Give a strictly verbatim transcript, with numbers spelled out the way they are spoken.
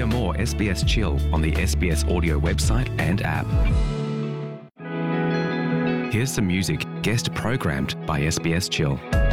Hear more S B S Chill on the S B S Audio website and app. Here's some music guest programmed by S B S Chill.